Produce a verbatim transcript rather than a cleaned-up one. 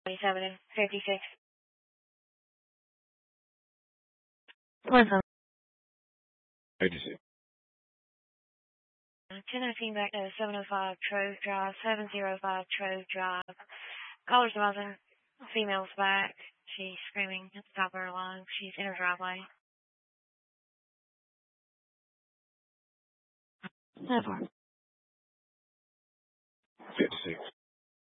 twenty-seven and fifty-six. Listen. Agency. ten nineteen back to seven oh five Trove Drive, seven oh five Trove Drive. Caller's buzzing. Female's back. She's screaming at the top of her lungs. She's in her driveway. Never. fifty-six.